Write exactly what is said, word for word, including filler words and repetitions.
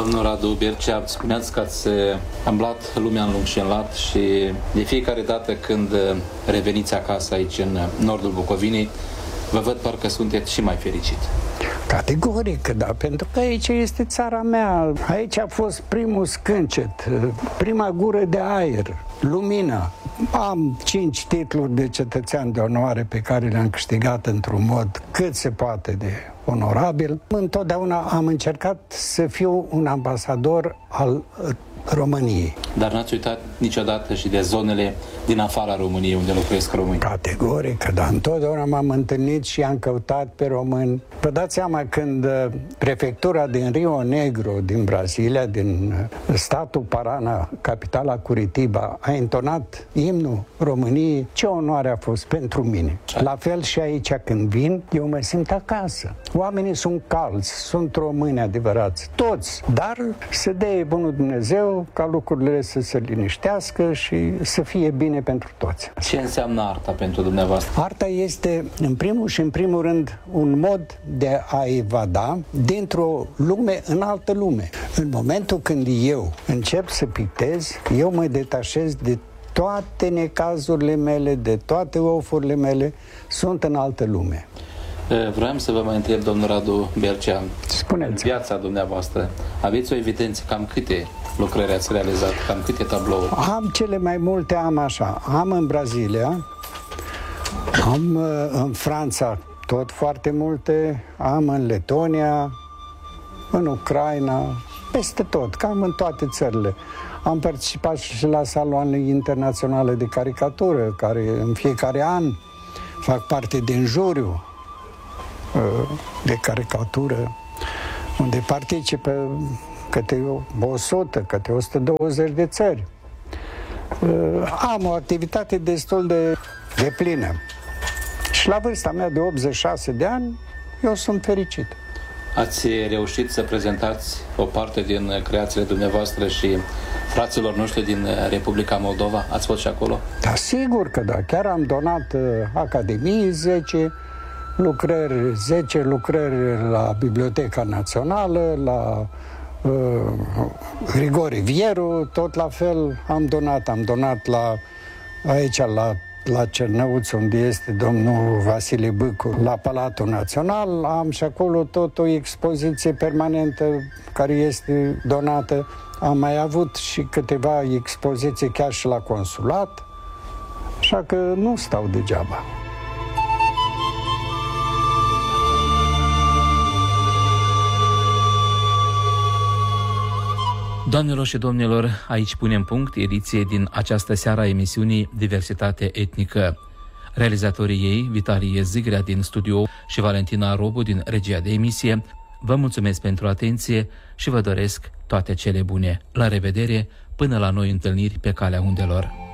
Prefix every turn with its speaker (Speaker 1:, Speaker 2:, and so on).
Speaker 1: Domnul Radu Bercea, spuneați că ați amblat lumea în lung și în lat și de fiecare dată când reveniți acasă aici în nordul Bucovinei, vă văd parcă sunteți și mai fericit.
Speaker 2: Categoric, da, pentru că aici este țara mea. Aici a fost primul scâncet, prima gură de aer, lumină. Am cinci titluri de cetățean de onoare pe care le-am câștigat într-un mod cât se poate de onorabil. Întotdeauna am încercat să fiu un ambasador al României.
Speaker 1: Dar n-ați uitat niciodată și de zonele din afara României unde locuiesc români?
Speaker 2: Categoric, dar întotdeauna m-am întâlnit și am căutat pe români. Vă dați seama, când prefectura din Rio Negro, din Brazilia, din statul Parana, capitala Curitiba, a intonat imnul României, ce onoare a fost pentru mine. La fel și aici când vin, eu mă simt acasă. Oamenii sunt calzi, sunt români adevărați, toți, dar să dea bunul Dumnezeu ca lucrurile să se liniștească și să fie bine pentru toți.
Speaker 1: Ce înseamnă arta pentru dumneavoastră?
Speaker 2: Arta este, în primul și în primul rând, un mod de a evada dintr-o lume în altă lume. În momentul când eu încep să pictez, eu mă detașez de toate necazurile mele, de toate ofurile mele, sunt în altă lume.
Speaker 1: Vreau să vă mai întreb, domnul Radu Bercea,
Speaker 2: spuneți,
Speaker 1: viața dumneavoastră, aveți o evidență cam câte lucrări ați realizat, cam câte tablouri?
Speaker 2: Am cele mai multe, am așa, am în Brazilia, am în Franța tot foarte multe, am în Letonia, în Ucraina, peste tot, cam în toate țările. Am participat și la saloane internaționale de caricatură, care în fiecare an fac parte din juriu de caricatură, unde participă câte o sută, câte o sută douăzeci de țări. Am o activitate destul de, de plină. Și la vârsta mea de optzeci și șase de ani, eu sunt fericit.
Speaker 1: Ați reușit să prezentați o parte din creațiile dumneavoastră și fraților noștri din Republica Moldova? Ați fost și acolo?
Speaker 2: Da, sigur că da. Chiar am donat uh, Academiei zece lucrări, zece lucrări la Biblioteca Națională, la uh, Grigore Vieru, tot la fel am donat. Am donat la, aici la, la Cernăuț, unde este domnul Vasile Bâcu, la Palatul Național. Am și acolo tot o expoziție permanentă care este donată. Am mai avut și câteva expoziții chiar și la consulat, așa că nu stau degeaba.
Speaker 1: Doamnelor și domnilor, aici punem punct ediție din această seară a emisiunii Diversitate Etnică. Realizatorii ei, Vitalie Zigrea din studio și Valentina Robu din regia de emisie, vă mulțumesc pentru atenție și vă doresc toate cele bune. La revedere, până la noi întâlniri pe calea undelor.